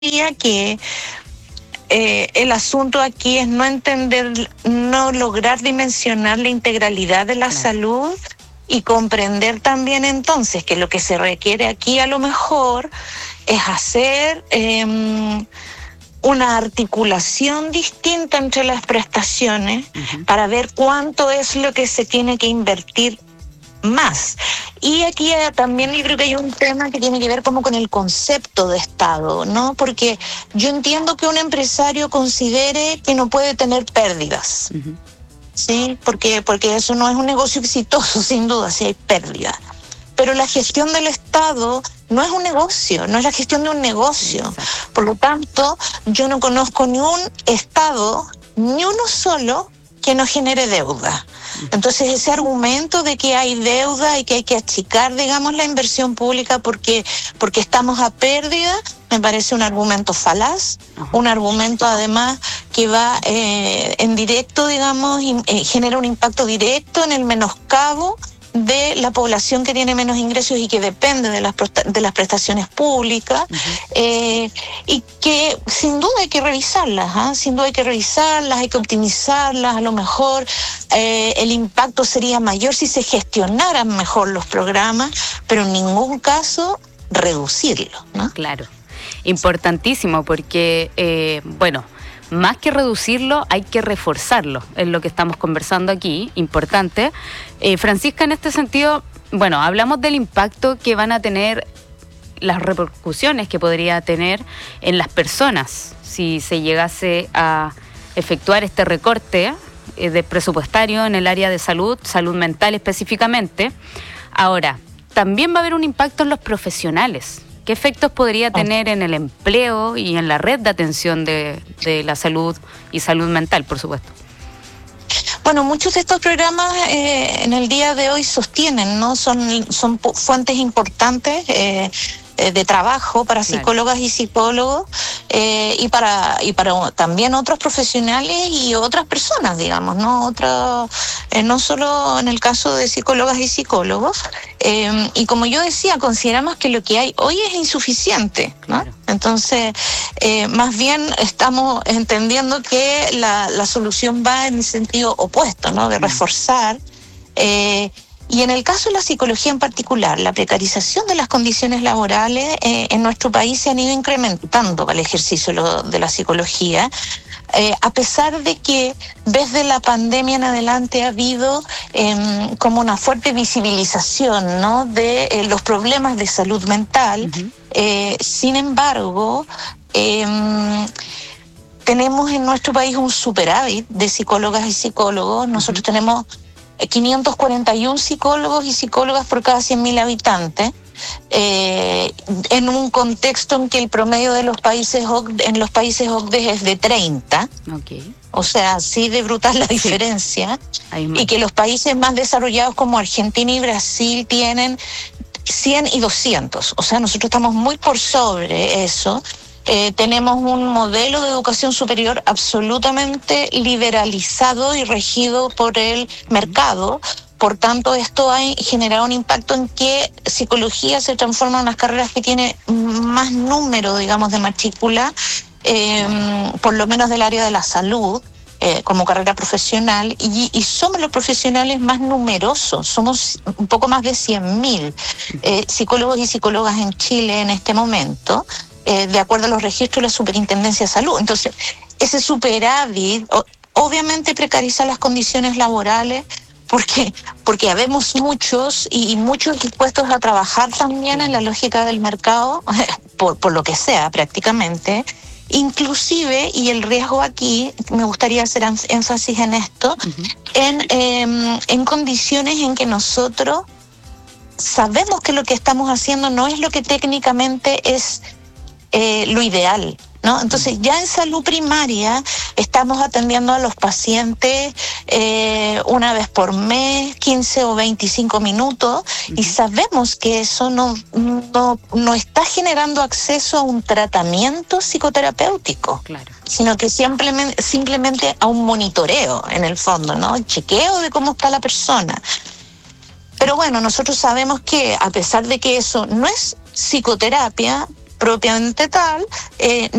diría que el asunto aquí es no lograr dimensionar la integralidad de la salud y comprender también entonces que lo que se requiere aquí a lo mejor es hacer una articulación distinta entre las prestaciones para ver cuánto es lo que se tiene que invertir más. Y aquí también yo creo que hay un tema que tiene que ver como con el concepto de Estado, ¿no? Porque yo entiendo que un empresario considere que no puede tener pérdidas, ¿sí? Porque eso no es un negocio exitoso, sin duda, si hay pérdidas. Pero la gestión del Estado no es un negocio, no es la gestión de un negocio. Exacto. Por lo tanto, yo no conozco ni un Estado, ni uno solo, que no genere deuda. Entonces, ese argumento de que hay deuda y que hay que achicar, digamos, la inversión pública porque estamos a pérdida, me parece un argumento falaz, un argumento además que va en directo, digamos, y genera un impacto directo en el menoscabo de la población que tiene menos ingresos y que depende de las prestaciones públicas, y que sin duda hay que revisarlas, sin duda hay que revisarlas, hay que optimizarlas. A lo mejor el impacto sería mayor si se gestionaran mejor los programas, pero en ningún caso reducirlo, ¿no? Claro, importantísimo porque, más que reducirlo, hay que reforzarlo, es lo que estamos conversando aquí, importante. Francisca, en este sentido, hablamos del impacto que van a tener, las repercusiones que podría tener en las personas si se llegase a efectuar este recorte de presupuestario en el área de salud mental específicamente. Ahora, también va a haber un impacto en los profesionales. ¿Qué efectos podría tener en el empleo y en la red de atención de la salud y salud mental, por supuesto? Bueno, muchos de estos programas en el día de hoy sostienen, ¿no? Son fuentes importantes de trabajo para psicólogas y psicólogos, y para también otros profesionales y otras personas, digamos, ¿no? No solo en el caso de psicólogas y psicólogos. Y como yo decía, consideramos que lo que hay hoy es insuficiente, ¿no? Claro. Entonces, más bien estamos entendiendo que la solución va en el sentido opuesto, ¿no? De reforzar. Y en el caso de la psicología en particular, la precarización de las condiciones laborales en nuestro país se han ido incrementando para el ejercicio de la psicología, a pesar de que desde la pandemia en adelante ha habido como una fuerte visibilización, ¿no? de los problemas de salud mental. Sin embargo, tenemos en nuestro país un superávit de psicólogas y psicólogos. Nosotros tenemos 541 psicólogos y psicólogas por cada 100.000 habitantes, en un contexto en que el promedio de los países OCDE es de 30. Okay. O sea, así de brutal la diferencia. Sí. Y que los países más desarrollados como Argentina y Brasil tienen 100 y 200. O sea, nosotros estamos muy por sobre eso. Tenemos un modelo de educación superior absolutamente liberalizado y regido por el mercado. Por tanto, esto ha generado un impacto en que psicología se transforma en unas carreras que tiene más número, digamos, de matrícula, por lo menos del área de la salud, como carrera profesional, y somos los profesionales más numerosos, somos un poco más de 100.000 psicólogos y psicólogas en Chile en este momento, de acuerdo a los registros de la Superintendencia de Salud. Entonces, ese superávit obviamente precariza las condiciones laborales, porque habemos muchos y muchos dispuestos a trabajar también en la lógica del mercado, por lo que sea prácticamente. Inclusive, y el riesgo aquí, me gustaría hacer énfasis en esto, en condiciones en que nosotros sabemos que lo que estamos haciendo no es lo que técnicamente es lo ideal, ¿no? Entonces, ya en salud primaria estamos atendiendo a los pacientes una vez por mes, 15 o 25 minutos, y sabemos que eso no está generando acceso a un tratamiento psicoterapéutico. Claro. Sino que simplemente a un monitoreo, en el fondo, ¿no? El chequeo de cómo está la persona. Pero bueno, nosotros sabemos que a pesar de que eso no es psicoterapia, propiamente tal,